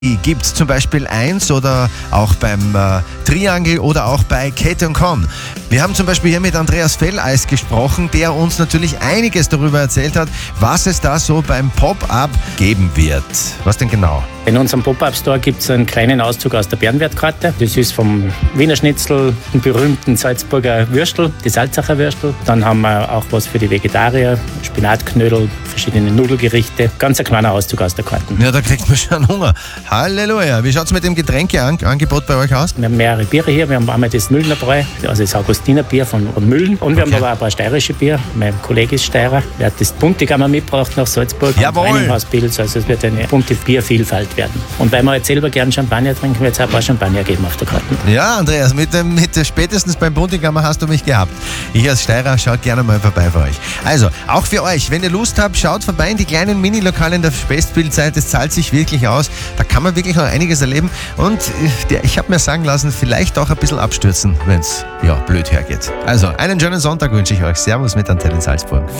Gibt es zum Beispiel 1 oder auch beim Triangle oder auch bei Kate & Con. Wir haben zum Beispiel hier mit Andreas Felleis gesprochen, der uns natürlich einiges darüber erzählt hat, was es da so beim Pop-Up geben wird. Was denn genau? In unserem Pop-Up-Store gibt es einen kleinen Auszug aus der Bärenwertkarte. Das ist vom Wiener Schnitzel, den berühmten Salzburger Würstel, die Salzacher Würstel. Dann haben wir auch was für die Vegetarier, Spinatknödel, verschiedene Nudelgerichte. Ganz ein kleiner Auszug aus der Karte. Ja, da kriegt man schon Hunger. Halleluja. Wie schaut es mit dem Getränkeangebot bei euch aus? Wir haben mehrere Biere hier. Wir haben einmal das Müllner Bräu, also das Augustinerbier von Müllen. Und wir haben aber auch ein paar steirische Bier. Mein Kollege ist Steirer. Der hat das Buntigammer mitgebracht nach Salzburg. Jawohl. Aus Pilz. Also es wird eine bunte Biervielfalt werden. Und weil wir jetzt selber gern Champagner trinken, wird es auch ein paar Champagner geben auf der Karte. Ja, Andreas, mit spätestens beim Buntigammer hast du mich gehabt. Ich als Steirer schaut gerne mal vorbei für euch. Also, auch für euch, wenn ihr Lust habt, schaut vorbei in die kleinen Mini-Lokale in der Festspielzeit. Das zahlt sich wirklich aus. Da kann man wirklich noch einiges erleben. Und ich habe mir sagen lassen, vielleicht auch ein bisschen abstürzen, wenn es blöd hergeht. Also, einen schönen Sonntag wünsche ich euch. Servus mit Antenne Salzburg.